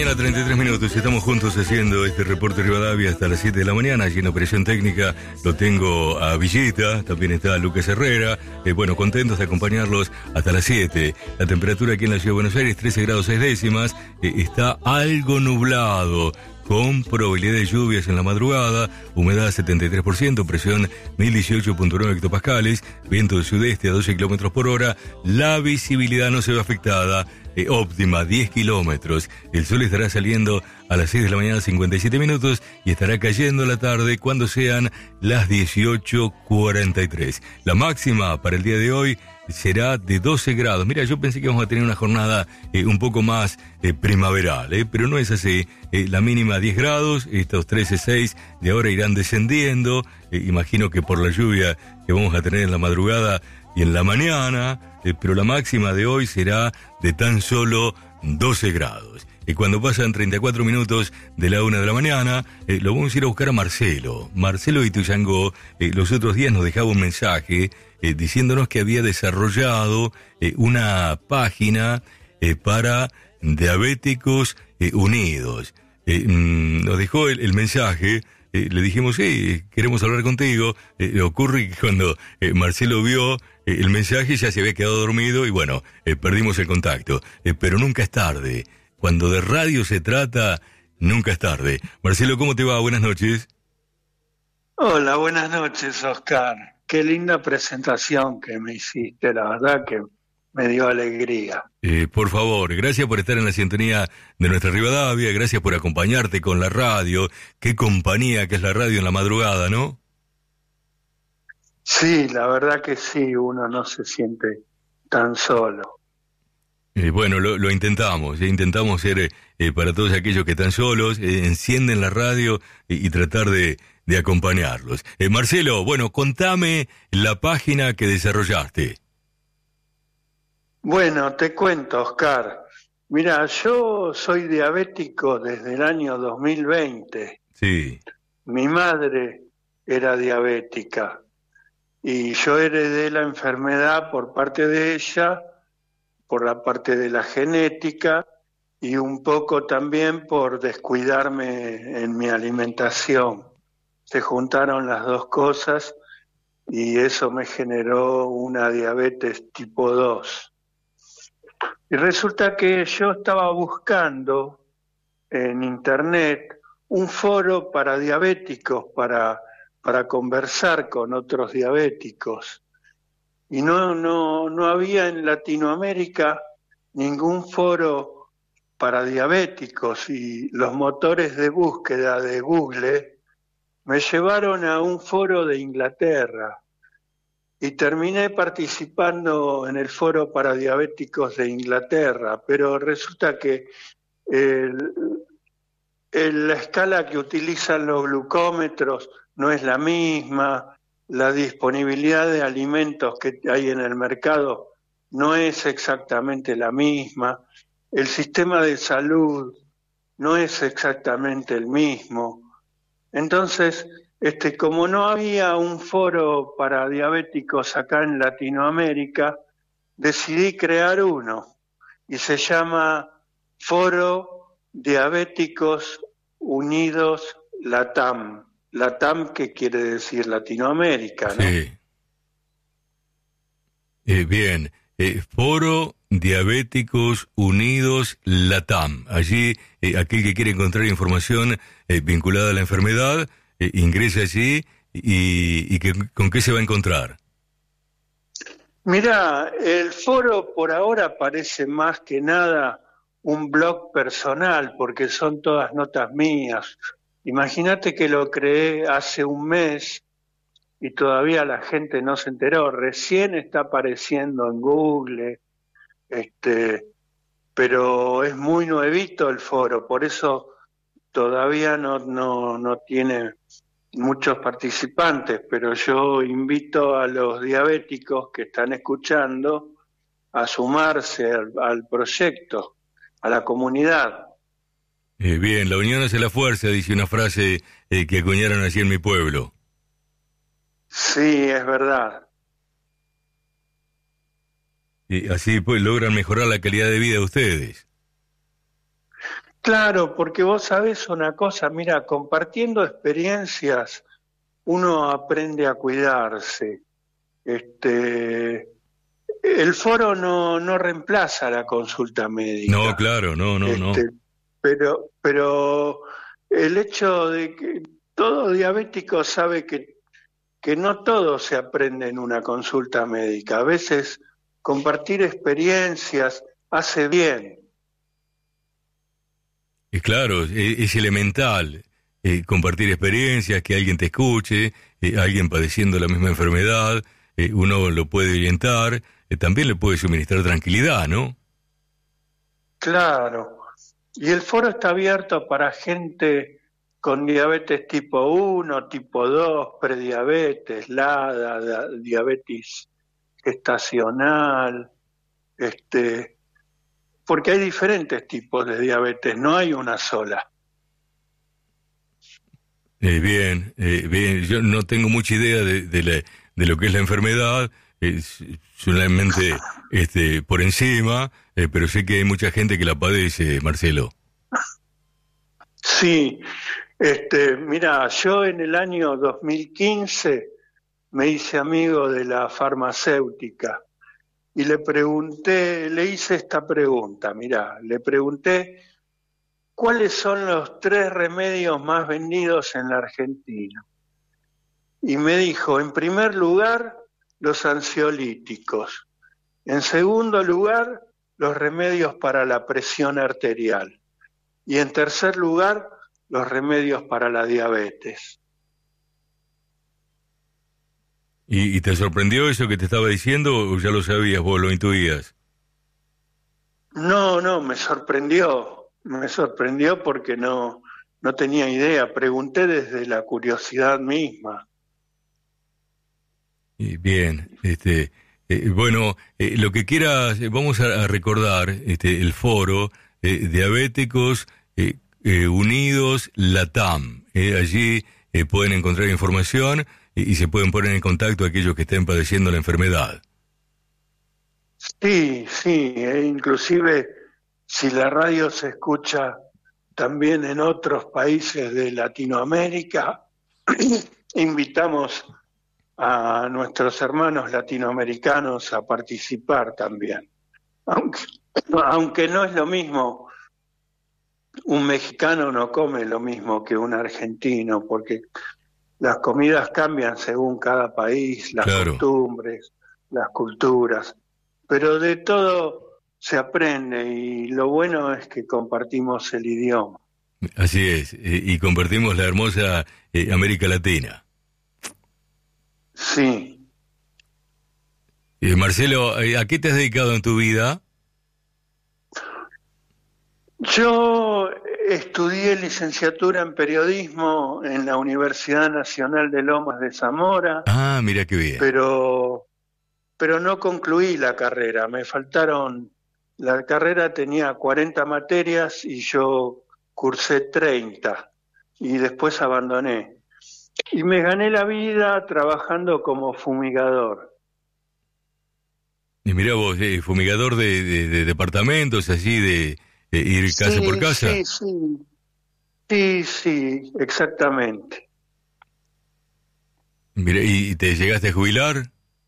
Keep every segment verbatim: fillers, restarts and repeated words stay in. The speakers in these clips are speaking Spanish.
mañana, treinta y tres minutos. Estamos juntos haciendo este reporte Rivadavia hasta las siete de la mañana. Allí en Operación Técnica lo tengo a Villita, también está Lucas Herrera. Eh, bueno, contentos de acompañarlos hasta las siete. La temperatura aquí en la Ciudad de Buenos Aires, trece grados seis décimas. Eh, está algo nublado, con probabilidad de lluvias en la madrugada, humedad setenta y tres por ciento, presión mil dieciocho punto nueve hectopascales, viento del sudeste a doce kilómetros por hora, la visibilidad no se ve afectada, eh, óptima, diez kilómetros, el sol estará saliendo a las seis de la mañana, cincuenta y siete minutos, y estará cayendo a la tarde cuando sean las dieciocho cuarenta y tres. La máxima para el día de hoy será de doce grados. Mira, yo pensé que íbamos a tener una jornada eh, un poco más eh, primaveral, eh, pero no es así. Eh, la mínima diez grados, estos trece, seis de ahora irán descendiendo. Eh, imagino que por la lluvia que vamos a tener en la madrugada y en la mañana, eh, pero la máxima de hoy será de tan solo doce grados. Y cuando pasan treinta y cuatro minutos de la una de la mañana, eh, lo vamos a ir a buscar a Marcelo. Marcelo Ituyangó, eh, los otros días nos dejaba un mensaje eh, diciéndonos que había desarrollado eh, una página eh, para diabéticos eh, unidos. Eh, mm, nos dejó el, el mensaje, eh, le dijimos, sí, queremos hablar contigo. Eh, ocurre que cuando eh, Marcelo vio eh, el mensaje ya se había quedado dormido y bueno, eh, perdimos el contacto. Eh, pero nunca es tarde. Cuando de radio se trata, nunca es tarde. Marcelo, ¿cómo te va? Buenas noches. Hola, buenas noches, Oscar. Qué linda presentación que me hiciste, la verdad que me dio alegría. Eh, por favor, gracias por estar en la sintonía de nuestra Rivadavia, gracias por acompañarte con la radio. Qué compañía que es la radio en la madrugada, ¿no? Sí, la verdad que sí, uno no se siente tan solo. Eh, bueno, lo, lo intentamos, eh, intentamos ser eh, para todos aquellos que están solos, eh, encienden la radio y, y tratar de, de acompañarlos. Eh, Marcelo, bueno, contame la página que desarrollaste. Bueno, te cuento, Oscar. Mira, yo soy diabético desde el año dos mil veinte. Sí. Mi madre era diabética y yo heredé la enfermedad por parte de ella, por la parte de la genética y un poco también por descuidarme en mi alimentación. Se juntaron las dos cosas y eso me generó una diabetes tipo dos. Y resulta que yo estaba buscando en internet un foro para diabéticos, para, para conversar con otros diabéticos. Y no, no, no había en Latinoamérica ningún foro para diabéticos y los motores de búsqueda de Google me llevaron a un foro de Inglaterra y terminé participando en el foro para diabéticos de Inglaterra, pero resulta que el, el, la escala que utilizan los glucómetros no es la misma, la disponibilidad de alimentos que hay en el mercado no es exactamente la misma, el sistema de salud no es exactamente el mismo. Entonces, este, como no había un foro para diabéticos acá en Latinoamérica, decidí crear uno y se llama Foro Diabéticos Unidos LATAM. LATAM, que quiere decir Latinoamérica, ¿no? Sí. Eh, bien, eh, Foro Diabéticos Unidos LATAM. Allí, eh, aquel que quiere encontrar información eh, vinculada a la enfermedad, eh, ingresa allí y, y que, ¿con qué se va a encontrar? Mira, el foro por ahora parece más que nada un blog personal, porque son todas notas mías. Imagínate que lo creé hace un mes y todavía la gente no se enteró. Recién está apareciendo en Google, este, pero es muy nuevito el foro, por eso todavía no, no, no tiene muchos participantes, pero yo invito a los diabéticos que están escuchando a sumarse al, al proyecto, a la comunidad. Eh, bien, la unión hace la fuerza, dice una frase eh, que acuñaron allí en mi pueblo. Sí, es verdad. Y así pues logran mejorar la calidad de vida de ustedes. Claro, porque vos sabés una cosa, mira, compartiendo experiencias, uno aprende a cuidarse. Este, el foro no, no reemplaza la consulta No, médica, claro, no, no, no. este, pero, pero el hecho de que todo diabético sabe que, que no todo se aprende en una consulta médica. A veces compartir experiencias hace bien. Es claro, es, es elemental eh, compartir experiencias, que alguien te escuche, eh, alguien padeciendo la misma enfermedad, eh, uno lo puede orientar, eh, también le puede suministrar tranquilidad, ¿no? Claro. Y el foro está abierto para gente con diabetes tipo uno, tipo dos, prediabetes, LADA, da- diabetes gestacional, este, porque hay diferentes tipos de diabetes, no hay una sola. Eh, bien, eh, bien, yo no tengo mucha idea de, de, la- de lo que es la enfermedad, eh, solamente este, por encima, eh, pero sé que hay mucha gente que la padece, Marcelo. Sí, este, mira, yo en el año dos mil quince me hice amigo de la farmacéutica y le pregunté, le hice esta pregunta, mira, le pregunté cuáles son los tres remedios más vendidos en la Argentina. Y me dijo, en primer lugar, los ansiolíticos. En segundo lugar, los remedios para la presión arterial. Y en tercer lugar, los remedios para la diabetes. ¿Y, y te sorprendió eso que te estaba diciendo o ya lo sabías, vos lo intuías? No, no, me sorprendió. Me sorprendió porque no, no tenía idea. Pregunté desde la curiosidad misma. Y bien, este, eh, bueno, eh, lo que quieras, eh, vamos a, a recordar este, el foro eh, Diabéticos eh, eh, Unidos Latam. Eh, allí eh, pueden encontrar información y, y se pueden poner en contacto aquellos que estén padeciendo la enfermedad. Sí, sí, e inclusive si la radio se escucha también en otros países de Latinoamérica, invitamos a nuestros hermanos latinoamericanos a participar también. Aunque, aunque no es lo mismo, un mexicano no come lo mismo que un argentino, porque las comidas cambian según cada país, las Claro, costumbres, las culturas, pero de todo se aprende y lo bueno es que compartimos el idioma. así es, eh, y compartimos la hermosa eh, América Latina. Sí, Eh, Marcelo, eh, ¿a qué te has dedicado en tu vida? yo estudié licenciatura en periodismo en la Universidad Nacional de Lomas de Zamora, Ah, mira qué bien. pero, pero no concluí la carrera, me faltaron, la carrera tenía cuarenta materias y yo cursé treinta y después abandoné. Y me gané la vida trabajando como fumigador. Y mirá vos, eh, fumigador de, de- de departamentos, así de, de ir casa por Sí, casa. sí, sí, sí, sí, exactamente. Mirá, ¿y y te llegaste a jubilar?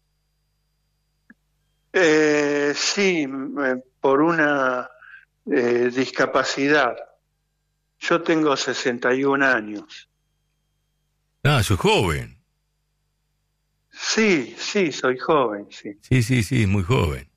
Eh, sí, eh, por una eh, discapacidad. Yo tengo sesenta y un años. Ah, sos joven. Sí, sí, soy joven, sí. Sí, sí, sí, muy joven.